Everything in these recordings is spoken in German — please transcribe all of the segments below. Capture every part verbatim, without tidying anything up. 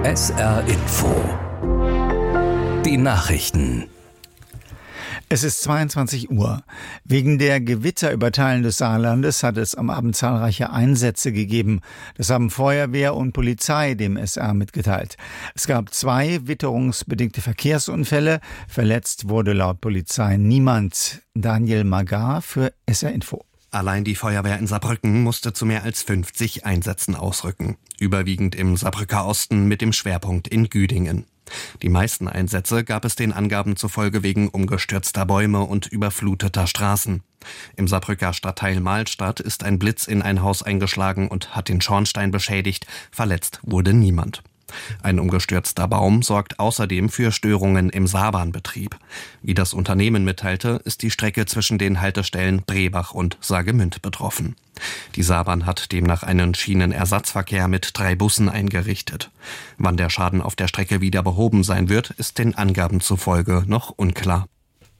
S R Info. Die Nachrichten. Es ist zweiundzwanzig Uhr. Wegen der Gewitter über Teilen des Saarlandes hat es am Abend zahlreiche Einsätze gegeben. Das haben Feuerwehr und Polizei dem S R mitgeteilt. Es gab zwei witterungsbedingte Verkehrsunfälle. Verletzt wurde laut Polizei niemand. Daniel Magar für S R Info. Allein die Feuerwehr in Saarbrücken musste zu mehr als fünfzig Einsätzen ausrücken. Überwiegend im Saarbrücker Osten mit dem Schwerpunkt in Güdingen. Die meisten Einsätze gab es den Angaben zufolge wegen umgestürzter Bäume und überfluteter Straßen. Im Saarbrücker Stadtteil Mahlstadt ist ein Blitz in ein Haus eingeschlagen und hat den Schornstein beschädigt. Verletzt wurde niemand. Ein umgestürzter Baum sorgt außerdem für Störungen im Saarbahnbetrieb. Wie das Unternehmen mitteilte, ist die Strecke zwischen den Haltestellen Brebach und Saargemünd betroffen. Die Saarbahn hat demnach einen Schienenersatzverkehr mit drei Bussen eingerichtet. Wann der Schaden auf der Strecke wieder behoben sein wird, ist den Angaben zufolge noch unklar.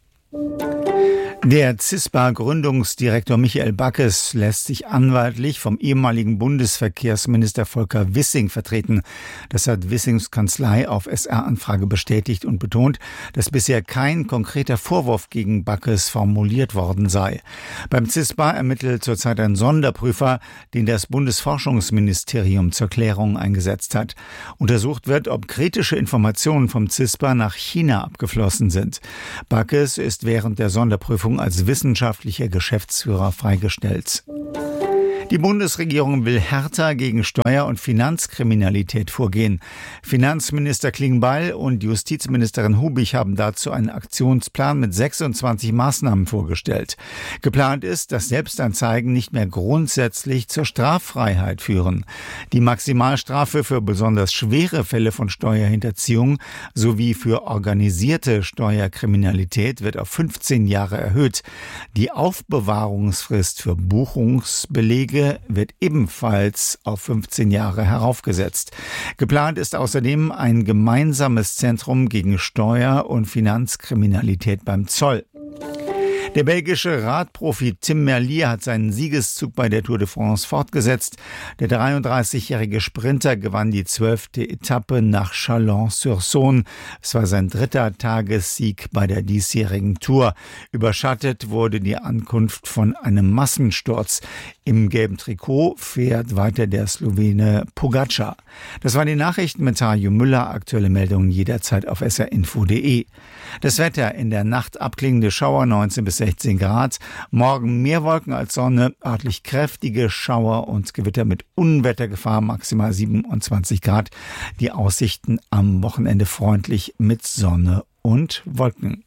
Der CISPA-Gründungsdirektor Michael Backes lässt sich anwaltlich vom ehemaligen Bundesverkehrsminister Volker Wissing vertreten. Das hat Wissings Kanzlei auf S R-Anfrage bestätigt und betont, dass bisher kein konkreter Vorwurf gegen Backes formuliert worden sei. Beim CISPA ermittelt zurzeit ein Sonderprüfer, den das Bundesforschungsministerium zur Klärung eingesetzt hat. Untersucht wird, ob kritische Informationen vom CISPA nach China abgeflossen sind. Backes ist während der Sonderprüfung als wissenschaftlicher Geschäftsführer freigestellt. Die Bundesregierung will härter gegen Steuer- und Finanzkriminalität vorgehen. Finanzminister Klingbeil und Justizministerin Hubig haben dazu einen Aktionsplan mit sechsundzwanzig Maßnahmen vorgestellt. Geplant ist, dass Selbstanzeigen nicht mehr grundsätzlich zur Straffreiheit führen. Die Maximalstrafe für besonders schwere Fälle von Steuerhinterziehung sowie für organisierte Steuerkriminalität wird auf fünfzehn Jahre erhöht. Die Aufbewahrungsfrist für Buchungsbelege wird ebenfalls auf fünfzehn Jahre heraufgesetzt. Geplant ist außerdem ein gemeinsames Zentrum gegen Steuer- und Finanzkriminalität beim Zoll. Der belgische Radprofi Tim Merlier hat seinen Siegeszug bei der Tour de France fortgesetzt. Der dreiunddreißigjährige Sprinter gewann die zwölfte Etappe nach Chalon-sur-Saône. Es war sein dritter Tagessieg bei der diesjährigen Tour. Überschattet wurde die Ankunft von einem Massensturz. Im gelben Trikot fährt weiter der Slowene Pogačar. Das waren die Nachrichten mit Tajo Müller. Aktuelle Meldungen jederzeit auf s r info punkt d e. Das Wetter: in der Nacht abklingende Schauer, neunzehn bis sechzehn Grad. Morgen mehr Wolken als Sonne, örtlich kräftige Schauer und Gewitter mit Unwettergefahr, maximal siebenundzwanzig Grad. Die Aussichten am Wochenende freundlich mit Sonne und Wolken.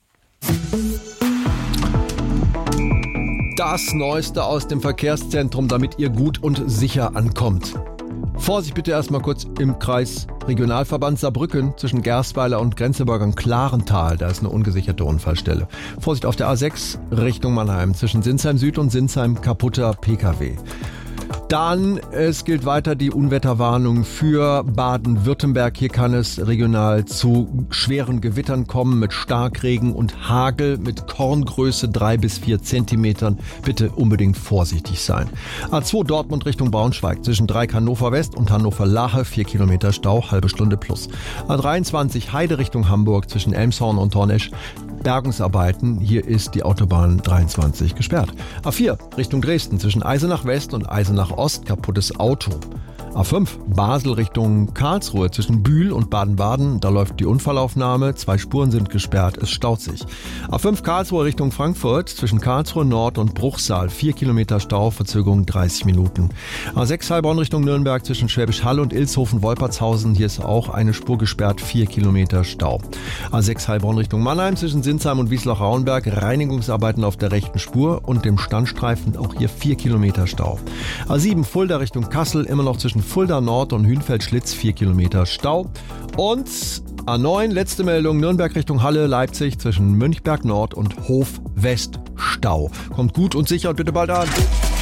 Das Neueste aus dem Verkehrszentrum, damit ihr gut und sicher ankommt. Vorsicht bitte erstmal kurz im Kreis Regionalverband Saarbrücken zwischen Gerstweiler und Grenzeburg und Klarental. Da ist eine ungesicherte Unfallstelle. Vorsicht auf der A sechs Richtung Mannheim zwischen Sinsheim Süd und Sinsheim, kaputter P K W. Dann, es gilt weiter die Unwetterwarnung für Baden-Württemberg. Hier kann es regional zu schweren Gewittern kommen mit Starkregen und Hagel mit Korngröße drei bis vier Zentimetern. Bitte unbedingt vorsichtig sein. A zwei Dortmund Richtung Braunschweig zwischen Dreieck Hannover West und Hannover Lache, vier Kilometer Stau, halbe Stunde plus. A dreiundzwanzig Heide Richtung Hamburg zwischen Elmshorn und Tornesch. Bergungsarbeiten, hier ist die Autobahn dreiundzwanzig gesperrt. A vier Richtung Dresden zwischen Eisenach West und Eisenach Ost, kaputtes Auto. A fünf Basel Richtung Karlsruhe zwischen Bühl und Baden-Baden, da läuft die Unfallaufnahme, zwei Spuren sind gesperrt, es staut sich. A fünf Karlsruhe Richtung Frankfurt zwischen Karlsruhe Nord und Bruchsal, vier Kilometer Stau, Verzögerung dreißig Minuten. A sechs Heilbronn Richtung Nürnberg zwischen Schwäbisch Hall und Ilshofen-Wolpertshausen, hier ist auch eine Spur gesperrt, vier Kilometer Stau. A sechs Heilbronn Richtung Mannheim zwischen Sinsheim und Wiesloch-Rauenberg, Reinigungsarbeiten auf der rechten Spur und dem Standstreifen, auch hier vier Kilometer Stau. A sieben Fulda Richtung Kassel, immer noch zwischen Fulda Nord und Hünfeld-Schlitz, vier Kilometer Stau. Und A neun, letzte Meldung, Nürnberg Richtung Halle, Leipzig zwischen Münchberg Nord und Hof West, Stau. Kommt gut und sicher und bitte bald an.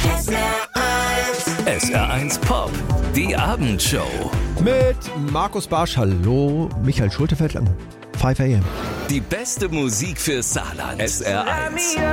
S R eins Pop, die Abendshow. Mit Markus Barsch, hallo, Michael Schultefeld, five a m. Die beste Musik für Saarland. S R eins.